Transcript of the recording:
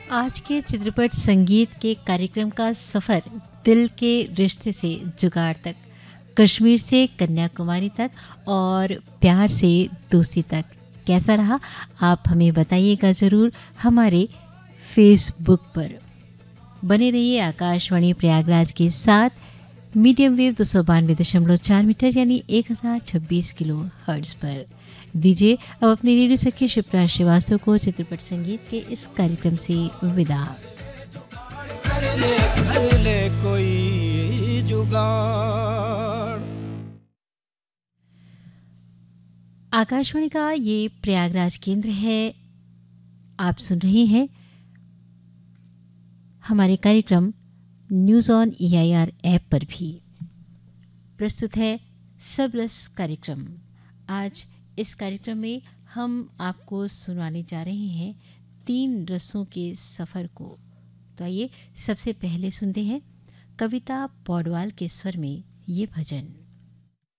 आज के चित्रपट संगीत के कार्यक्रम का सफ़र दिल के रिश्ते से जुगाड़ तक, कश्मीर से कन्याकुमारी तक और प्यार से दोस्ती तक कैसा रहा, आप हमें बताइएगा ज़रूर हमारे फेसबुक पर। बने रहिए आकाशवाणी प्रयागराज के साथ मीडियम वेव 292.4 मीटर यानी 1026 किलो हर्ट्ज़ पर। दीजिए अब अपने रेडियो सखी शिप्रा श्रीवास्तव को चित्रपट संगीत के इस कार्यक्रम से विदा। कोई जुगाड़। आकाशवाणी का ये प्रयागराज केंद्र है। आप सुन रहे हैं हमारे कार्यक्रम न्यूज़ ऑन EIR ऐप पर भी। प्रस्तुत है सब रस कार्यक्रम। आज इस कार्यक्रम में हम आपको सुनाने जा रहे हैं 3 रसों के सफ़र को। तो आइए सबसे पहले सुनते हैं कविता पौडवाल के स्वर में ये भजन।